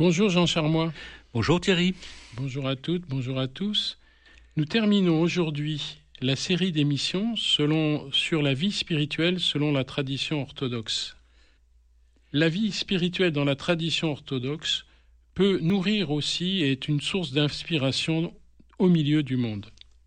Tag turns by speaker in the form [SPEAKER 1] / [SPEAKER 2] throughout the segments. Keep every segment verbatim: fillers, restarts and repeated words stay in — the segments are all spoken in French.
[SPEAKER 1] Bonjour Jean Charmois.
[SPEAKER 2] Bonjour Thierry.
[SPEAKER 1] Bonjour à toutes, bonjour à tous. Nous terminons aujourd'hui la série d'émissions selon, sur la vie spirituelle selon la tradition orthodoxe. La vie spirituelle dans la tradition orthodoxe peut nourrir aussi et est une source d'inspiration au milieu du monde.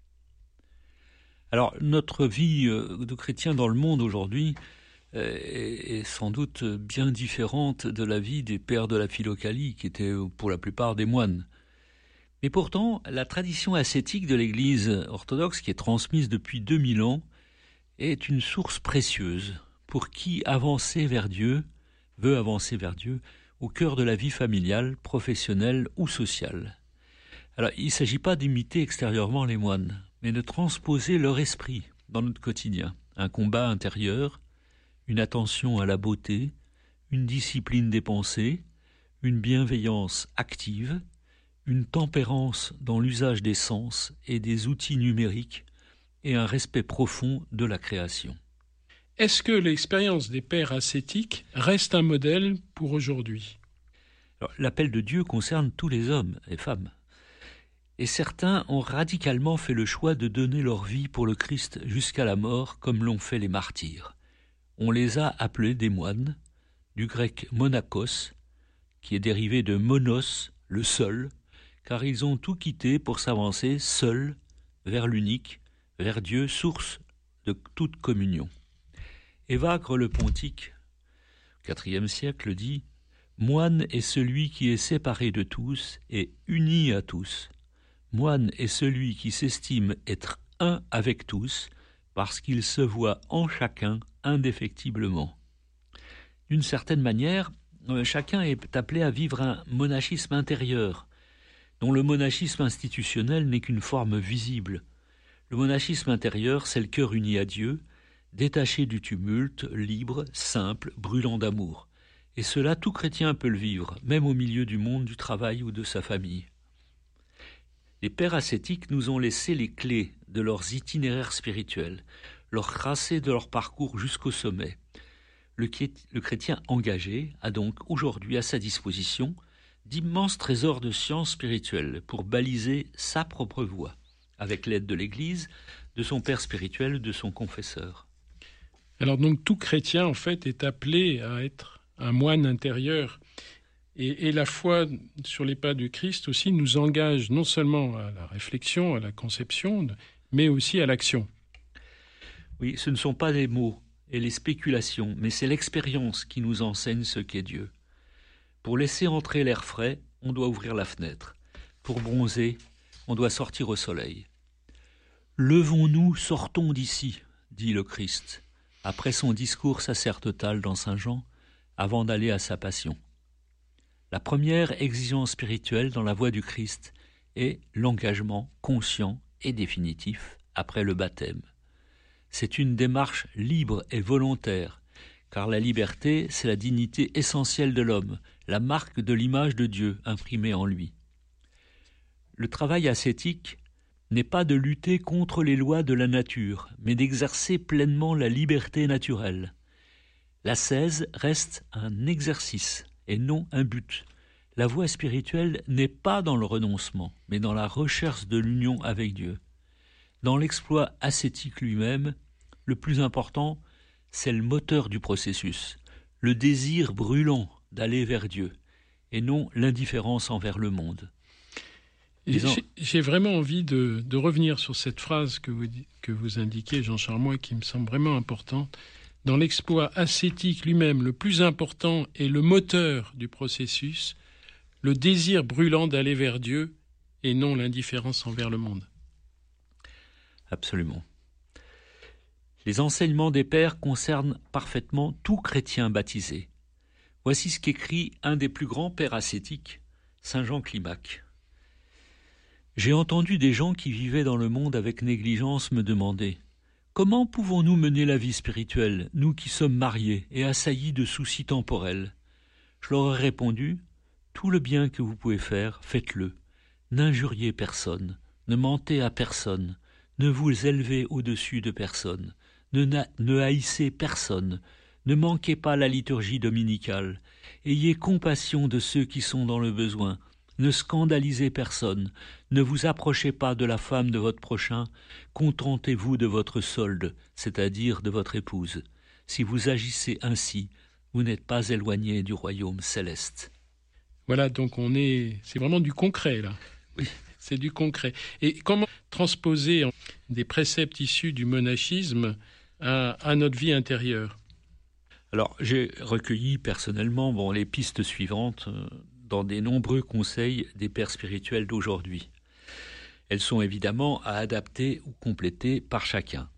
[SPEAKER 2] Alors, notre vie de chrétien dans le monde aujourd'hui est sans doute bien différente de la vie des pères de la Philokalie, qui étaient pour la plupart des moines. Mais pourtant, la tradition ascétique de l'Église orthodoxe, qui est transmise depuis deux mille ans, est une source précieuse pour qui avancer vers Dieu, veut avancer vers Dieu, au cœur de la vie familiale, professionnelle ou sociale. Alors, il ne s'agit pas d'imiter extérieurement les moines, mais de transposer leur esprit dans notre quotidien. Un combat intérieur, une attention à la beauté, une discipline des pensées, une bienveillance active, une tempérance dans l'usage des sens et des outils numériques et un respect profond de la création.
[SPEAKER 1] Est-ce que l'expérience des pères ascétiques reste un modèle pour aujourd'hui ?
[SPEAKER 2] Alors, l'appel de Dieu concerne tous les hommes et femmes. Et certains ont radicalement fait le choix de donner leur vie pour le Christ jusqu'à la mort, comme l'ont fait les martyrs. On les a appelés des moines, du grec monakos, qui est dérivé de monos, le seul, car ils ont tout quitté pour s'avancer seuls vers l'unique, vers Dieu, source de toute communion. Évagre le Pontique, au quatrième siècle, dit « Moine est celui qui est séparé de tous et uni à tous. Moine est celui qui s'estime être un avec tous, parce qu'il se voit en chacun indéfectiblement. » D'une certaine manière, chacun est appelé à vivre un monachisme intérieur, dont le monachisme institutionnel n'est qu'une forme visible. Le monachisme intérieur, c'est le cœur uni à Dieu, détaché du tumulte, libre, simple, brûlant d'amour. Et cela, tout chrétien peut le vivre, même au milieu du monde du travail ou de sa famille. Les pères ascétiques nous ont laissé les clés de leurs itinéraires spirituels, leur tracé de leur parcours jusqu'au sommet. Le, le chrétien engagé a donc aujourd'hui à sa disposition d'immenses trésors de sciences spirituelles pour baliser sa propre voie, avec l'aide de l'Église, de son père spirituel, de son confesseur.
[SPEAKER 1] Alors donc tout chrétien en fait est appelé à être un moine intérieur. Et, et la foi sur les pas du Christ aussi nous engage non seulement à la réflexion, à la conception, mais aussi à l'action.
[SPEAKER 2] Oui, ce ne sont pas les mots et les spéculations, mais c'est l'expérience qui nous enseigne ce qu'est Dieu. Pour laisser entrer l'air frais, on doit ouvrir la fenêtre. Pour bronzer, on doit sortir au soleil. « Levons-nous, sortons d'ici », dit le Christ, après son discours sacerdotal dans Saint Jean, avant d'aller à sa passion. La première exigence spirituelle dans la voie du Christ est l'engagement conscient et définitif après le baptême. C'est une démarche libre et volontaire, car la liberté, c'est la dignité essentielle de l'homme, la marque de l'image de Dieu imprimée en lui. Le travail ascétique n'est pas de lutter contre les lois de la nature, mais d'exercer pleinement la liberté naturelle. L'ascèse reste un exercice et non un but. La voie spirituelle n'est pas dans le renoncement, mais dans la recherche de l'union avec Dieu. Dans l'exploit ascétique lui-même, le plus important, c'est le moteur du processus, le désir brûlant d'aller vers Dieu, et non l'indifférence envers le monde.
[SPEAKER 1] Disons... J'ai, j'ai vraiment envie de, de revenir sur cette phrase que vous, que vous indiquez, Jean Charmois, qui me semble vraiment importante. Dans l'exploit ascétique lui-même, le plus important est le moteur du processus, le désir brûlant d'aller vers Dieu et non l'indifférence envers le monde.
[SPEAKER 2] Absolument. Les enseignements des pères concernent parfaitement tout chrétien baptisé. Voici ce qu'écrit un des plus grands pères ascétiques, Saint Jean Climac. « J'ai entendu des gens qui vivaient dans le monde avec négligence me demander « Comment pouvons-nous mener la vie spirituelle, nous qui sommes mariés et assaillis de soucis temporels ?» Je leur ai répondu « Tout le bien que vous pouvez faire, faites-le. N'injuriez personne, ne mentez à personne, ne vous élevez au-dessus de personne, ne, na- ne haïssez personne, Ne manquez pas la liturgie dominicale. Ayez compassion de ceux qui sont dans le besoin. Ne scandalisez personne. Ne vous approchez pas de la femme de votre prochain. Contentez-vous de votre solde, c'est-à-dire de votre épouse. Si vous agissez ainsi, vous n'êtes pas éloigné du royaume céleste.
[SPEAKER 1] Voilà, donc on est, c'est vraiment du concret là.
[SPEAKER 2] Oui.
[SPEAKER 1] C'est du concret. Et comment transposer des préceptes issus du monachisme à, à notre vie intérieure ?
[SPEAKER 2] Alors, j'ai recueilli personnellement bon, les pistes suivantes euh, dans des nombreux conseils des pères spirituels d'aujourd'hui. Elles sont évidemment à adapter ou compléter par chacun.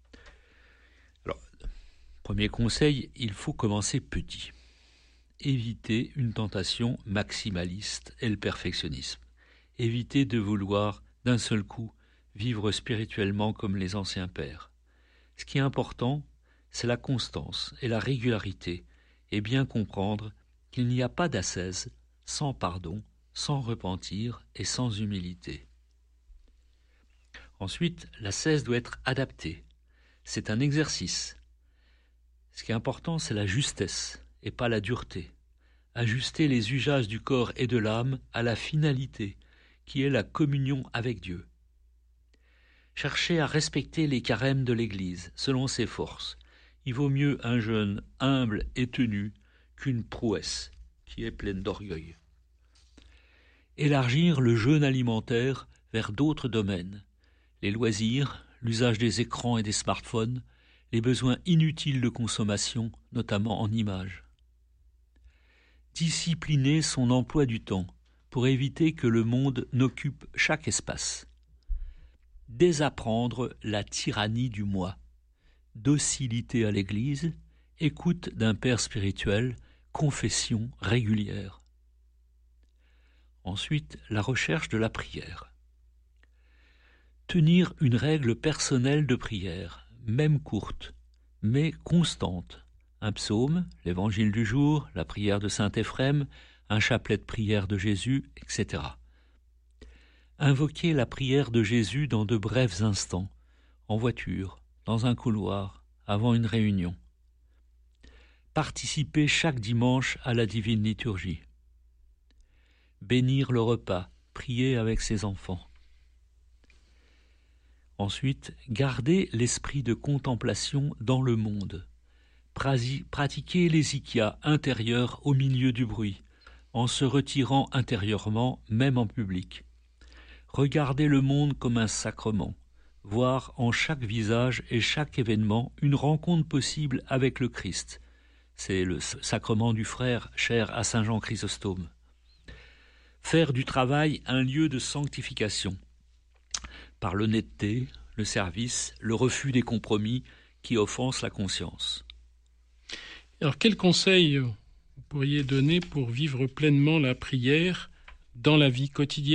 [SPEAKER 2] Alors, premier conseil, il faut commencer petit. Éviter une tentation maximaliste et le perfectionnisme. Éviter de vouloir, d'un seul coup, vivre spirituellement comme les anciens pères. Ce qui est important, c'est la constance et la régularité, et bien comprendre qu'il n'y a pas d'ascèse sans pardon, sans repentir et sans humilité. Ensuite, l'ascèse doit être adaptée. C'est un exercice. Ce qui est important, c'est la justesse et pas la dureté. Ajuster les usages du corps et de l'âme à la finalité, qui est la communion avec Dieu. Chercher à respecter les carèmes de l'Église selon ses forces. Il vaut mieux un jeûne humble et tenu qu'une prouesse qui est pleine d'orgueil. Élargir le jeûne alimentaire vers d'autres domaines, les loisirs, l'usage des écrans et des smartphones, les besoins inutiles de consommation, notamment en images. Discipliner son emploi du temps pour éviter que le monde n'occupe chaque espace. Désapprendre la tyrannie du moi. Docilité à l'Église, écoute d'un père spirituel, confession régulière. Ensuite, la recherche de la prière. Tenir une règle personnelle de prière, même courte, mais constante. Un psaume, l'évangile du jour, la prière de saint Éphrem, un chapelet de prière de Jésus, et cetera. Invoquer la prière de Jésus dans de brefs instants, en voiture, dans un couloir, avant une réunion. Participer chaque dimanche à la divine liturgie. Bénir le repas, prier avec ses enfants. Ensuite, garder l'esprit de contemplation dans le monde. Pratiquer l'hésychia intérieure au milieu du bruit, en se retirant intérieurement, même en public. Regarder le monde comme un sacrement, voir en chaque visage et chaque événement une rencontre possible avec le Christ. C'est le sacrement du frère, cher à saint Jean Chrysostome. Faire du travail un lieu de sanctification, par l'honnêteté, le service, le refus des compromis qui offensent la conscience.
[SPEAKER 1] Alors, quels conseils vous pourriez donner pour vivre pleinement la prière dans la vie quotidienne ?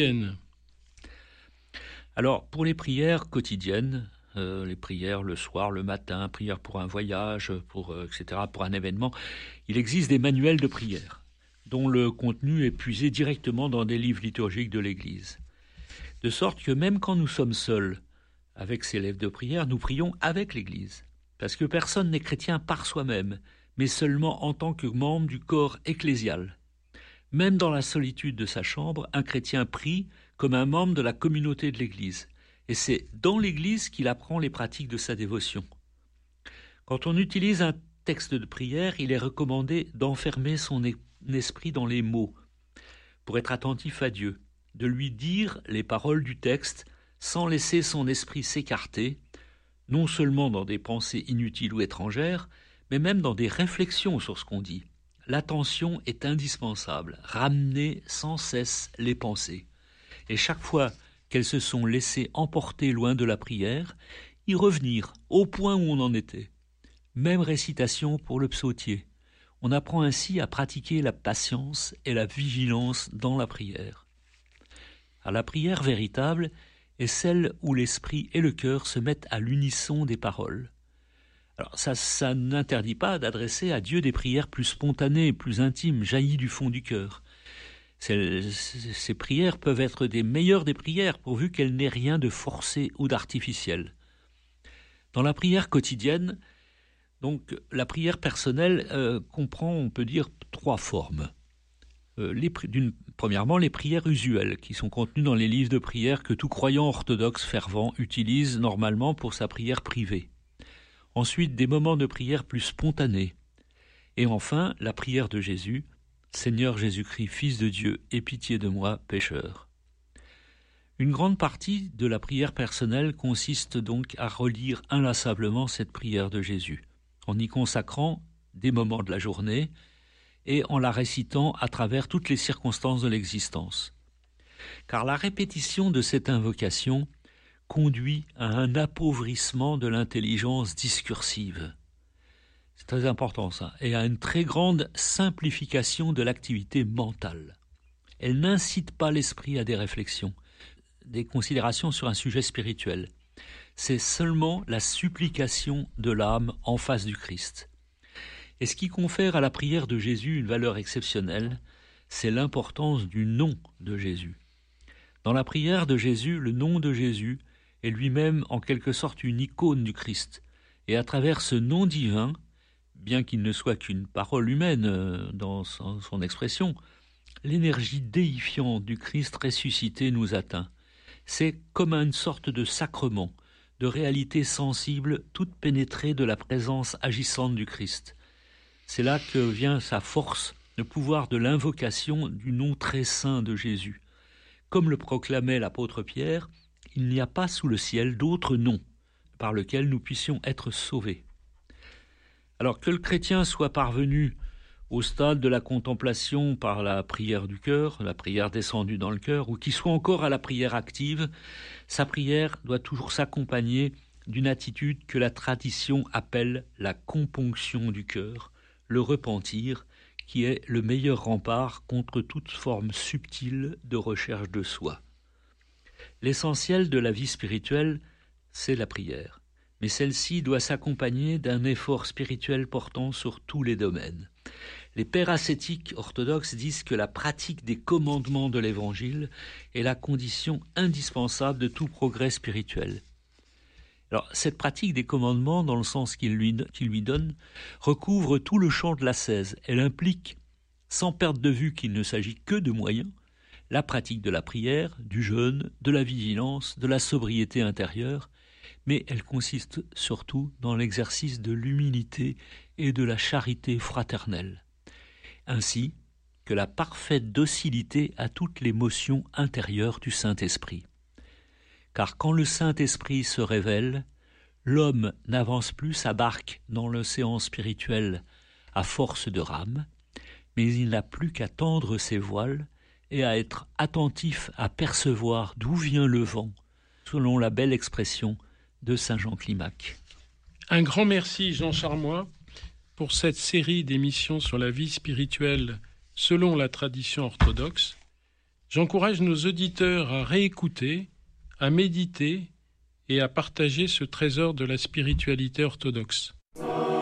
[SPEAKER 2] Alors, pour les prières quotidiennes, euh, les prières le soir, le matin, prières pour un voyage, pour, euh, et cetera, pour un événement, il existe des manuels de prière, dont le contenu est puisé directement dans des livres liturgiques de l'Église. De sorte que même quand nous sommes seuls avec ces livres de prière, nous prions avec l'Église. Parce que personne n'est chrétien par soi-même, mais seulement en tant que membre du corps ecclésial. Même dans la solitude de sa chambre, un chrétien prie comme un membre de la communauté de l'Église. Et c'est dans l'Église qu'il apprend les pratiques de sa dévotion. Quand on utilise un texte de prière, il est recommandé d'enfermer son esprit dans les mots, pour être attentif à Dieu, de lui dire les paroles du texte sans laisser son esprit s'écarter, non seulement dans des pensées inutiles ou étrangères, mais même dans des réflexions sur ce qu'on dit. L'attention est indispensable, ramener sans cesse les pensées. Et chaque fois qu'elles se sont laissées emporter loin de la prière, y revenir au point où on en était. Même récitation pour le psautier. On apprend ainsi à pratiquer la patience et la vigilance dans la prière. À la prière véritable est celle où l'esprit et le cœur se mettent à l'unisson des paroles. Alors ça, ça n'interdit pas d'adresser à Dieu des prières plus spontanées, plus intimes, jaillies du fond du cœur. Ces, ces prières peuvent être des meilleures des prières, pourvu qu'elles n'aient rien de forcé ou d'artificiel. Dans la prière quotidienne, Donc la prière personnelle euh, comprend, on peut dire, trois formes. Euh, les, d'une, premièrement, les prières usuelles, qui sont contenues dans les livres de prière que tout croyant orthodoxe fervent utilise normalement pour sa prière privée. Ensuite, des moments de prière plus spontanés. Et enfin, la prière de Jésus, « Seigneur Jésus-Christ, Fils de Dieu, aie pitié de moi, pécheur ». Une grande partie de la prière personnelle consiste donc à relire inlassablement cette prière de Jésus, en y consacrant des moments de la journée et en la récitant à travers toutes les circonstances de l'existence. Car la répétition de cette invocation conduit à un appauvrissement de l'intelligence discursive. C'est très important ça, et à une très grande simplification de l'activité mentale. Elle n'incite pas l'esprit à des réflexions, des considérations sur un sujet spirituel. C'est seulement la supplication de l'âme en face du Christ. Et ce qui confère à la prière de Jésus une valeur exceptionnelle, c'est l'importance du nom de Jésus. Dans la prière de Jésus, le nom de Jésus est lui-même en quelque sorte une icône du Christ. Et à travers ce nom divin, bien qu'il ne soit qu'une parole humaine dans son expression, l'énergie déifiante du Christ ressuscité nous atteint. C'est comme une sorte de sacrement, de réalité sensible, toute pénétrée de la présence agissante du Christ. C'est là que vient sa force, le pouvoir de l'invocation du nom très saint de Jésus. Comme le proclamait l'apôtre Pierre, il n'y a pas sous le ciel d'autre nom par lequel nous puissions être sauvés. Alors que le chrétien soit parvenu au stade de la contemplation par la prière du cœur, la prière descendue dans le cœur, ou qu'il soit encore à la prière active, sa prière doit toujours s'accompagner d'une attitude que la tradition appelle la componction du cœur, le repentir, qui est le meilleur rempart contre toute forme subtile de recherche de soi. L'essentiel de la vie spirituelle, c'est la prière, mais celle-ci doit s'accompagner d'un effort spirituel portant sur tous les domaines. Les pères ascétiques orthodoxes disent que la pratique des commandements de l'Évangile est la condition indispensable de tout progrès spirituel. Alors, cette pratique des commandements, dans le sens qu'il lui, qu'il lui donne, recouvre tout le champ de l'ascèse. Elle implique, sans perdre de vue qu'il ne s'agit que de moyens, la pratique de la prière, du jeûne, de la vigilance, de la sobriété intérieure, mais elle consiste surtout dans l'exercice de l'humilité et de la charité fraternelle, ainsi que la parfaite docilité à toutes les motions intérieures du Saint-Esprit. Car quand le Saint-Esprit se révèle, l'homme n'avance plus sa barque dans l'océan spirituel à force de rames, mais il n'a plus qu'à tendre ses voiles et à être attentif à percevoir d'où vient le vent, selon la belle expression de saint Jean Climac.
[SPEAKER 1] Un grand merci Jean Charmois pour cette série d'émissions sur la vie spirituelle selon la tradition orthodoxe. J'encourage nos auditeurs à réécouter, à méditer et à partager ce trésor de la spiritualité orthodoxe.